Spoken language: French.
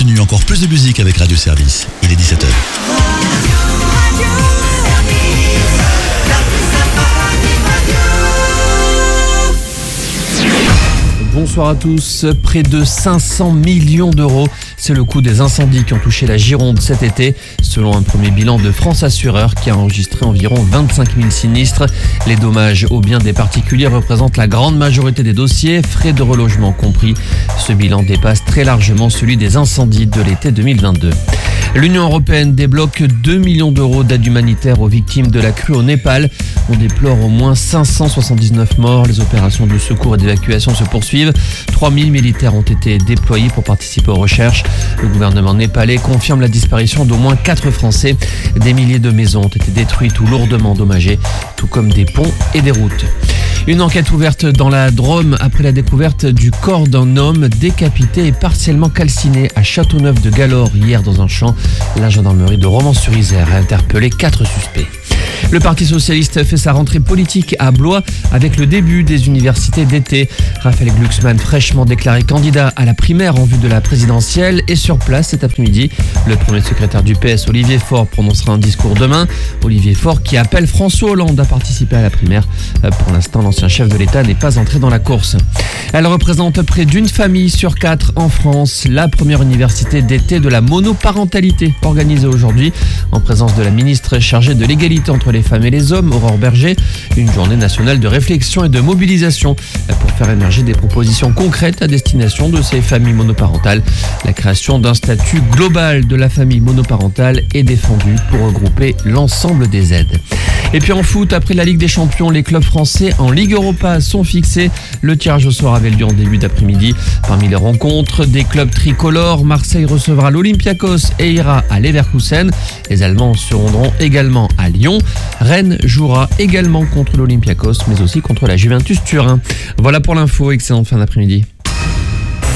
continue encore plus de musique avec Radio Service. Il est 17h. Bonsoir à tous. Près de 500 millions d'euros, c'est le coût des incendies qui ont touché la Gironde cet été, selon un premier bilan de France Assureur qui a enregistré environ 25 000 sinistres. Les dommages aux biens des particuliers représentent la grande majorité des dossiers, frais de relogement compris. Ce bilan dépasse très largement celui des incendies de l'été 2022. L'Union européenne débloque 2 millions d'euros d'aide humanitaire aux victimes de la crue au Népal. On déplore au moins 579 morts. Les opérations de secours et d'évacuation se poursuivent. 3000 militaires ont été déployés pour participer aux recherches. Le gouvernement népalais confirme la disparition d'au moins 4 Français. Des milliers de maisons ont été détruites ou lourdement endommagées, tout comme des ponts et des routes. Une enquête ouverte dans la Drôme après la découverte du corps d'un homme décapité et partiellement calciné à Châteauneuf-de-Galore hier dans un champ. La gendarmerie de Romans-sur-Isère a interpellé 4 suspects. Le Parti socialiste fait sa rentrée politique à Blois avec le début des universités d'été. Raphaël Glucksmann, fraîchement déclaré candidat à la primaire en vue de la présidentielle, est sur place cet après-midi. Le premier secrétaire du PS, Olivier Faure, prononcera un discours demain. Olivier Faure qui appelle François Hollande à participer à la primaire. Pour l'instant, l'ancien chef de l'État n'est pas entré dans la course. Elle représente près d'une famille sur 4 en France. La première université d'été de la monoparentalité organisée aujourd'hui en présence de la ministre chargée de l'égalité entre les femmes et les hommes, Aurore Berger. Une journée nationale de réflexion et de mobilisation pour faire émerger des propositions concrètes à destination de ces familles monoparentales. La création d'un statut global de la famille monoparentale est défendue pour regrouper l'ensemble des aides. Et puis en foot, après la Ligue des Champions, les clubs français en Ligue Europa sont fixés. Le tirage au sort avait lieu en début d'après-midi. Parmi les rencontres des clubs tricolores, Marseille recevra l'Olympiakos et ira à Leverkusen. Les Allemands se rendront également à Lyon. Rennes jouera également contre l'Olympiakos, mais aussi contre la Juventus Turin. Voilà pour l'info, excellente fin d'après-midi.